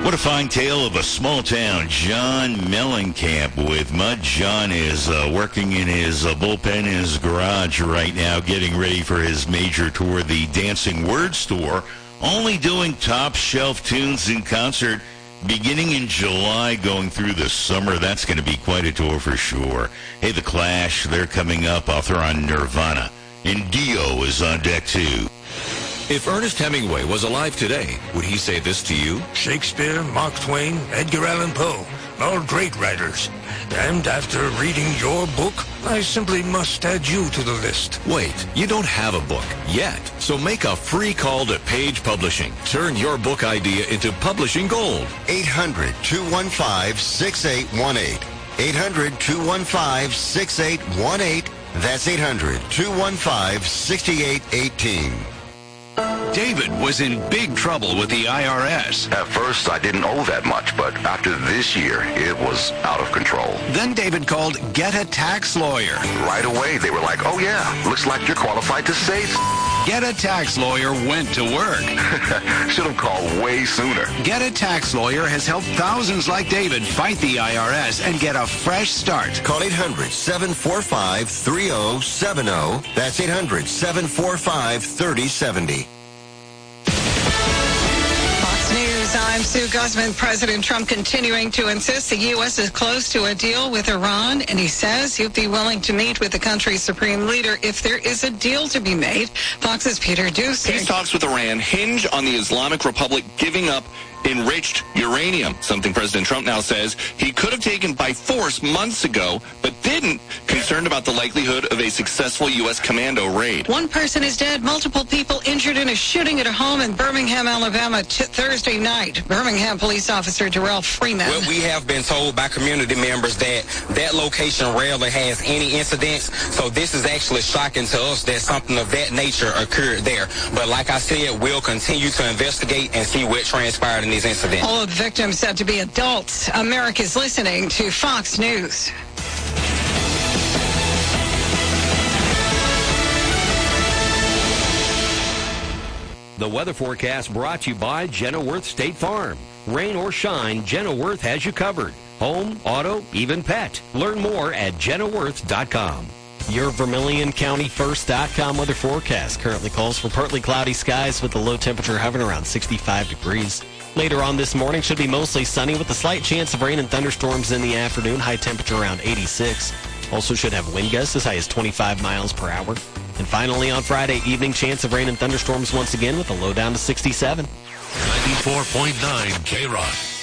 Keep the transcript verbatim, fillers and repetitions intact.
What a fine tale of a small town. John Mellencamp with Mud. John is uh, working in his uh, bullpen in his garage right now, getting ready for his major tour, the Dancing Words Tour, only doing top shelf tunes in concert beginning in July, going through the summer. That's going to be quite a tour for sure. Hey, The Clash, they're coming up. I'll throw on Nirvana. And Dio is on deck, too. If Ernest Hemingway was alive today, would he say this to you? Shakespeare, Mark Twain, Edgar Allan Poe, all great writers. And after reading your book, I simply must add you to the list. Wait, you don't have a book yet. So make a free call to Page Publishing. Turn your book idea into publishing gold. eight hundred, two one five, six eight one eight. eight hundred, two one five, six eight one eight. That's eight hundred, two one five, six eight one eight. David was in big trouble with the I R S. At first, I didn't owe that much, but after this year, it was out of control. Then David called Get a Tax Lawyer. Right away, they were like, oh yeah, looks like you're qualified to save. Get a Tax Lawyer went to work. Should have called way sooner. Get a Tax Lawyer has helped thousands like David fight the I R S and get a fresh start. Call eight hundred, seven four five, three oh seven oh. That's eight hundred, seven four five, three oh seven oh. I'm Sue Guzman. President Trump continuing to insist the U S is close to a deal with Iran, and he says he'd be willing to meet with the country's supreme leader if there is a deal to be made. Fox's Peter Doocy. Peace talks with Iran hinge on the Islamic Republic giving up enriched uranium, something President Trump now says he could have taken by force months ago, but didn't, concerned about the likelihood of a successful U S commando raid. One person is dead, multiple people injured in a shooting at a home in Birmingham, Alabama, t- Thursday night. Birmingham police officer Darrell Freeman. Well, we have been told by community members that that location rarely has any incidents, so this is actually shocking to us that something of that nature occurred there. But like I said, we'll continue to investigate and see what transpired in these incidents. All of the victims said to be adults. America's listening to Fox News. The weather forecast brought to you by Jenna Worth State Farm. Rain or shine, Jenna Worth has you covered. Home, auto, even pet. Learn more at jenna worth dot com. Your Vermilion County First dot com weather forecast currently calls for partly cloudy skies with the low temperature hovering around sixty-five degrees. Later on this morning should be mostly sunny with a slight chance of rain and thunderstorms in the afternoon. High temperature around eighty-six. Also should have wind gusts as high as twenty-five miles per hour. And finally on Friday evening, chance of rain and thunderstorms once again with a low down to sixty-seven. ninety-four point nine K-Rock.